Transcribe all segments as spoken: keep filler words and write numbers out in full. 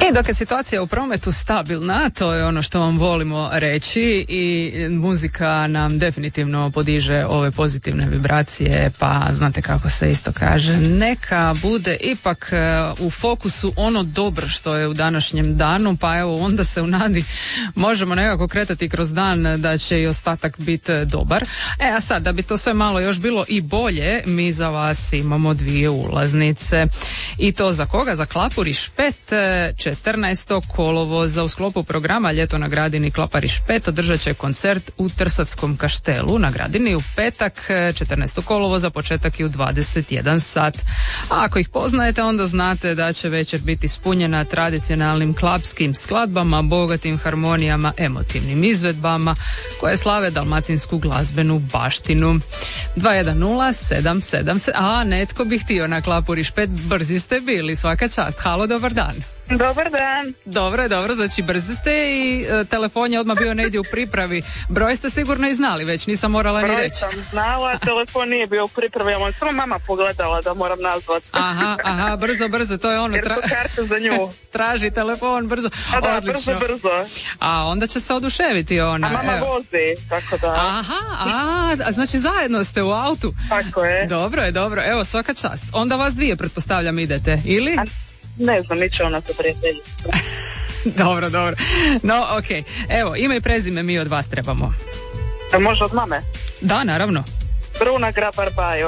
E, dok je situacija u prometu stabilna, to je ono što vam volimo reći i muzika nam definitivno podiže ove pozitivne vibracije, pa znate kako se isto kaže, neka bude ipak u fokusu ono dobro što je u današnjem danu, pa evo onda se u nadi možemo nekako kretati kroz dan da će i ostatak biti dobar. E, a sad, da bi to sve malo još bilo i bolje, mi za vas imamo dvije ulaznice. I to za koga? Za Klapuriš pet, četrnaestog kolovoza u sklopu programa Ljeto na Gradini Klapariš pet održat će koncert u Trsatskom kaštelu na Gradini u petak, četrnaestog kolovoza, početak je u dvadeset jedan sat. A ako ih poznajete, onda znate da će večer biti ispunjena tradicionalnim klapskim skladbama, bogatim harmonijama, emotivnim izvedbama koje slave dalmatinsku glazbenu baštinu. dva jedan nula sedam sedam sedam. A, netko bi htio na Klapuriš pet, brzi ste bili, svaka čast. Halo, dobar dan. Dobar dan. Dobro, dobro, znači brzi ste i e, telefon je odmah bio negdje u pripravi. Broj ste sigurno i znali već, nisam morala Broj ni reći. Broj sam znala, telefon nije bio u pripravi, ja samo mama pogledala da moram nazvati. Aha, aha, brzo, brzo, to je ono. Jer su karte za nju. Traži telefon, brzo. A da, odlično. brzo, brzo. A onda će se oduševiti ona. A mama evo. vozi, tako da. Aha, a, a znači zajedno ste u autu. Tako je. Dobro je, dobro, evo svaka čast. Onda vas dvije, pretpostavljam, idete, ili? A, ne znam, iće ona sa prijatelji. Dobro, dobro. No, okej. Okay. Evo, ime i prezime mi od vas trebamo. A može od mame? Da, naravno. Bruna Grabar Bajo.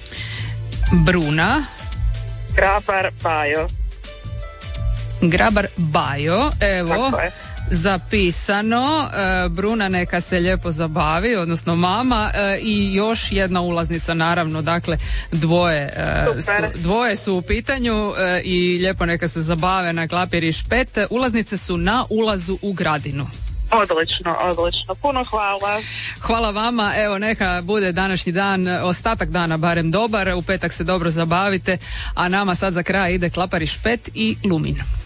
Bruna Grabar Bajo. Grabar Bajo, evo. Tako je. Zapisano, e, Bruna neka se lijepo zabavi, odnosno mama, e, i još jedna ulaznica naravno, dakle dvoje, e, su, dvoje su u pitanju e, i lijepo neka se zabave na Klapiriš pet. Ulaznice su na ulazu u Gradinu. Odlično, odlično. Puno hvala. Hvala vama, evo neka bude današnji dan, ostatak dana barem dobar, u petak se dobro zabavite, a nama sad za kraj ide Klapariš pet i Lumin.